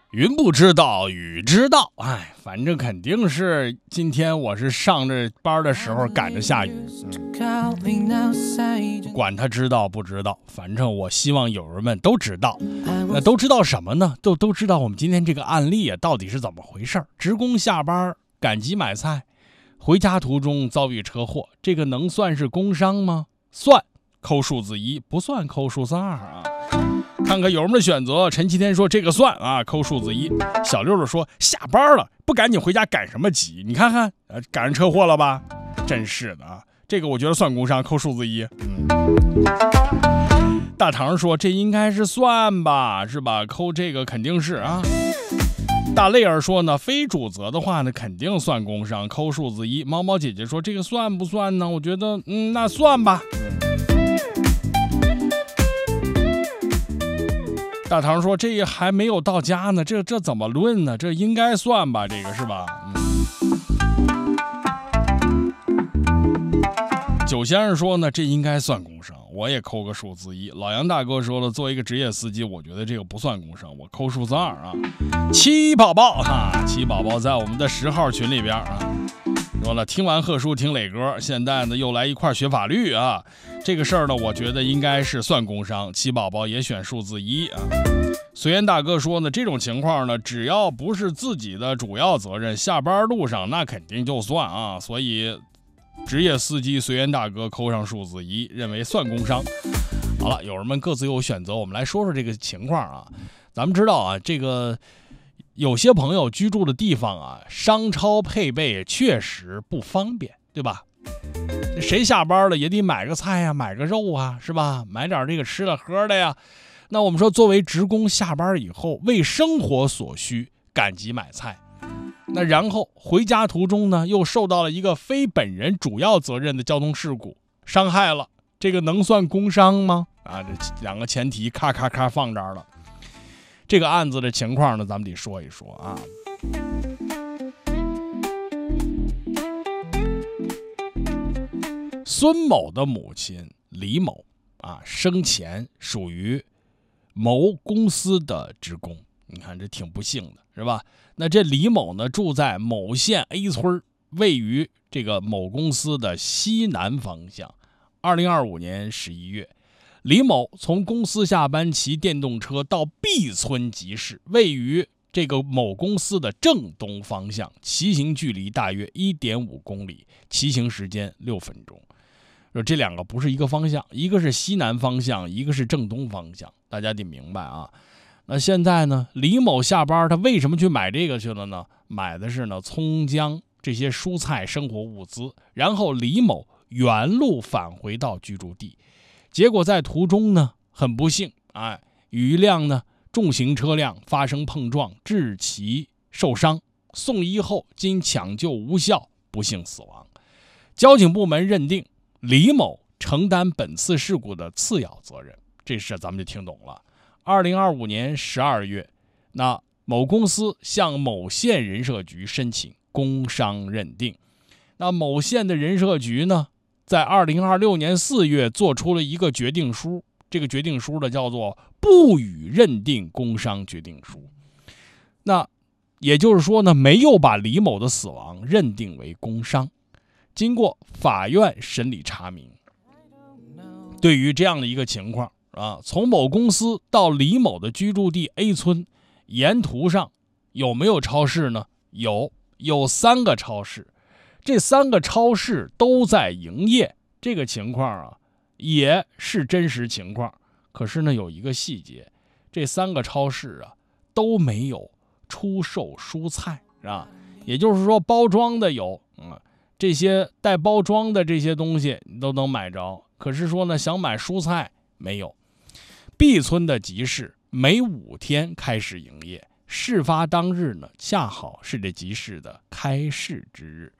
云不知道，雨知道，反正肯定是今天我是上着班的时候赶着下雨，管他知道不知道，反正我希望友人们都知道。那都知道什么呢？都知道我们今天这个案例到底是怎么回事。职工下班赶集买菜，回家途中遭遇车祸，这个能算是工伤吗？算，扣数字1；不算，扣数字2啊。看看友人们的选择。陈其天说这个算啊，扣数字1。小六六说下班了不赶紧回家赶什么急？你看看赶上车祸了吧？真是的啊，这个我觉得算工伤，扣数字1。大唐说这应该是算吧，是吧？扣这个肯定是啊。大泪儿说呢，非主责的话呢肯定算工伤，扣数字1。猫猫姐姐说这个算不算呢？我觉得那算吧。大唐说这还没有到家呢，这怎么论呢？这应该算吧，这个是吧？九先生说呢，这应该算工伤，我也扣个数字1。老杨大哥说了，作为一个职业司机，我觉得这个不算工伤，我扣数字2啊。七宝宝七宝宝在我们的10号群里边说了，听完贺叔听磊哥，现在呢又来一块学法律啊。这个事儿呢，我觉得应该是算工伤。七宝宝也选数字1啊。随缘大哥说呢，这种情况呢，只要不是自己的主要责任，下班路上那肯定就算啊。所以职业司机随缘大哥扣上数字1，认为算工伤。好了，友人们各自有选择，我们来说说这个情况啊。咱们知道啊，这个有些朋友居住的地方商超配备确实不方便，对吧？谁下班了也得买个菜呀，买个肉啊，是吧？买点这个吃的喝的呀。那我们说，作为职工下班以后为生活所需赶集买菜，那然后回家途中呢又受到了一个非本人主要责任的交通事故，伤害了，这个能算工伤吗？这两个前提咔咔咔放这儿了。这个案子的情况呢，咱们得说一说啊。孙某的母亲李某生前属于某公司的职工，你看这挺不幸的，是吧？那这李某呢，住在某县 A 村，位于这个某公司的西南方向。2025年11月，李某从公司下班骑电动车到 B 村集市，位于这个某公司的正东方向，骑行距离大约 1.5 公里，骑行时间6分钟。这两个不是一个方向，一个是西南方向，一个是正东方向，大家得明白啊。那现在呢，李某下班他为什么去买这个去了呢？买的是呢葱姜这些蔬菜生活物资，然后李某原路返回到居住地，结果在途中呢很不幸与一辆呢重型车辆发生碰撞，致其受伤，送医后经抢救无效不幸死亡。交警部门认定李某承担本次事故的次要责任，这事咱们就听懂了。2025年12月，那某公司向某县人社局申请工伤认定。那某县的人社局呢，在2026年4月做出了一个决定书，这个决定书呢叫做不予认定工伤决定书。那也就是说呢，没有把李某的死亡认定为工伤。经过法院审理查明，对于这样的一个情况从某公司到李某的居住地 A 村，沿途上有没有超市呢？有3个超市，这3个超市都在营业，这个情况也是真实情况。可是呢，有一个细节，这3个超市都没有出售蔬菜也就是说包装的有这些带包装的这些东西你都能买着，可是说呢想买蔬菜没有。B 村的集市每5天开始营业，事发当日呢恰好是这集市的开市之日。